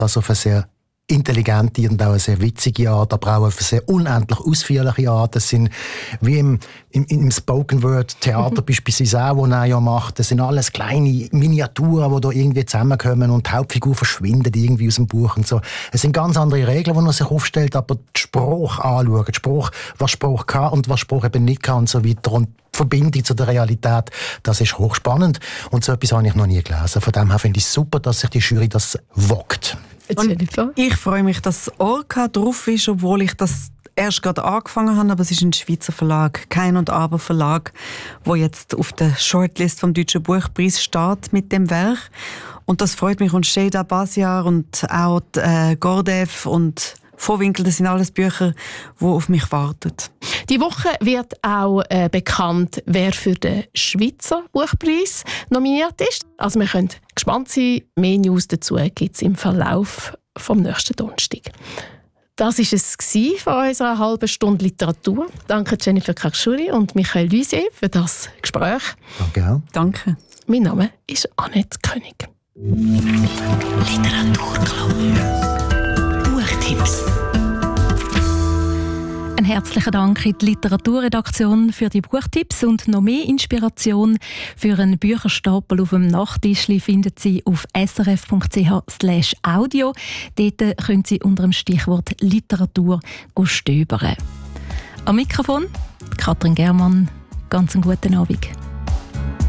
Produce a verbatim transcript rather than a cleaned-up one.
Das auf eine sehr intelligente und auch eine sehr witzige Art, aber auch auf eine sehr unendlich ausführliche Art. Das sind wie im, im, im Spoken-Word-Theater mhm. beispielsweise auch, das er ja macht. Das sind alles kleine Miniaturen, die da irgendwie zusammenkommen und die Hauptfigur verschwindet irgendwie aus dem Buch und so. Es sind ganz andere Regeln, die er sich aufstellt, aber die Sprache anschauen, die Sprache, was Sprache kann und was Sprache eben nicht kann und so weiter. Und die Verbindung zu der Realität, das ist hochspannend. Und so etwas habe ich noch nie gelesen. Von dem her finde ich es super, dass sich die Jury das wagt. Und ich freue mich, dass Orca drauf ist, obwohl ich das erst gerade angefangen habe, aber es ist ein Schweizer Verlag, Kein und Aber Verlag, wo jetzt auf der Shortlist vom Deutschen Buchpreis steht mit dem Werk. Und das freut mich. Und Şeyda Basiar und auch die, äh, Gordev und Vohwinkel, das sind alles Bücher, die auf mich warten. Die Woche wird auch äh, bekannt, wer für den Schweizer Buchpreis nominiert ist. Also wir können gespannt sein. Mehr News dazu gibt es im Verlauf vom nächsten Donnerstag. Das war es von unserer halben Stunde Literatur. Danke Jennifer Kakschuri und Michael Luisier für das Gespräch. Danke. Danke. Mein Name ist Annette König. Literaturclub. Buchtipps. Ein herzlichen Dank in die Literaturredaktion für die Buchtipps und noch mehr Inspiration für einen Bücherstapel auf dem Nachttischli finden Sie auf srf punkt c h slash audio. Dort können Sie unter dem Stichwort Literatur stöbern. Am Mikrofon Katrin Germann. Ganz einen guten Abend.